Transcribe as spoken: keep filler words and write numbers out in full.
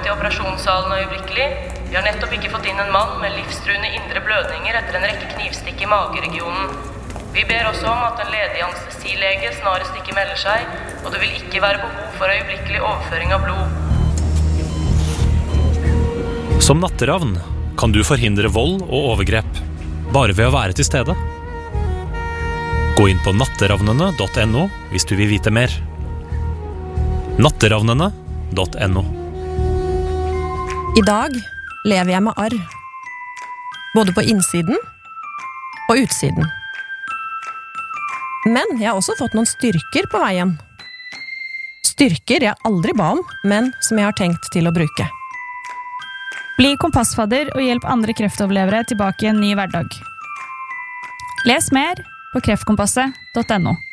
komme til operasjonssalen øyeblikkelig. Vi har nettopp ikke fått inn en mann med livstruende indre blødninger etter en rekke knivstikk i mageregionen. Vi ber også om at en ledig anestesilege snarest ikke melder seg, og det vil ikke være behov for øyeblikkelig overføring av blod. Som natteravn kan du forhindre vold og overgrep, bare ved å være til stede. Gå inn på natteravnene punktum no hvis du vil vite mer. natteravnene punktum no. I dag lever jeg med arr. Både på innsiden og utsiden. Men jeg har også fått noen styrker på veien. Styrker jeg aldri ba om, men som jeg har tenkt til å bruke. Bli kompassfadder og hjelp andre kreftoverlevere tilbake i en ny hverdag. Les mer på kreftkompasset punktum no.